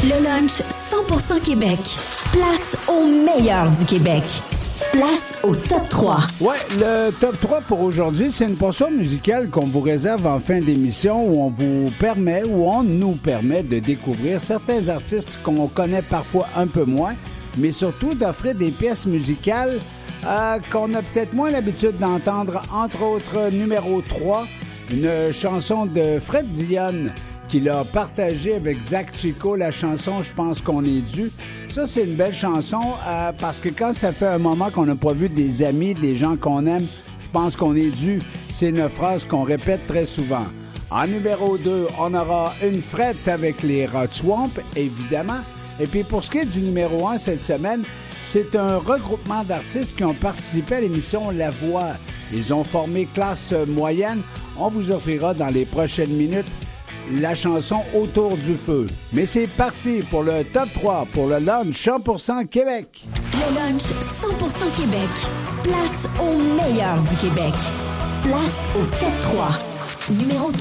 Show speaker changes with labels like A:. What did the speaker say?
A: Le lunch 100% Québec. Place au meilleur du Québec. Place au top 3.
B: Ouais, le top 3 pour aujourd'hui, c'est une portion musicale qu'on vous réserve en fin d'émission où on nous permet de découvrir certains artistes qu'on connaît parfois un peu moins, mais surtout d'offrir des pièces musicales qu'on a peut-être moins l'habitude d'entendre, entre autres numéro 3, une chanson de Fred Dionne qu'il a partagé avec Zach Chico, la chanson « Je pense qu'on est dû ». Ça, c'est une belle chanson parce que quand ça fait un moment qu'on n'a pas vu des amis, des gens qu'on aime, je pense qu'on est dû. C'est une phrase qu'on répète très souvent. En numéro 2, on aura une frette avec les Rod Swamp, évidemment. Et puis pour ce qui est du numéro 1 cette semaine, c'est un regroupement d'artistes qui ont participé à l'émission La Voix. Ils ont formé classe moyenne. On vous offrira dans les prochaines minutes la chanson Autour du feu. Mais c'est parti pour le top 3 pour le lunch 100% Québec.
A: Le lunch 100% Québec. Place au meilleur du Québec. Place au top 3. Numéro 3.